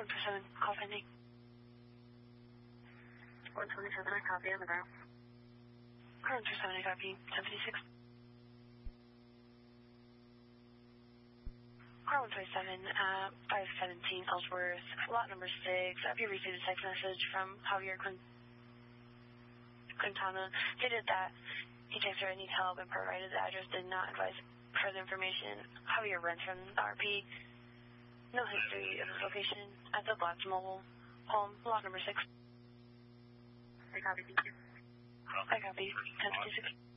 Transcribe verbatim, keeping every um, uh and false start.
one two seven, call pending. one twenty-seven, I copy on the ground. one two seven, I copy, ten fifty-six. Car one twenty-seven, uh, five seventeen Ellsworth, lot number six. Have you received a text message from Javier Quintana? Stated that he texted her and needs help and provided the address, did not advise further information. Javier rents from the R P. No history of his location at the Black's Mobile home, lot number six. I copy, thank you. I copy, ten fifty-six.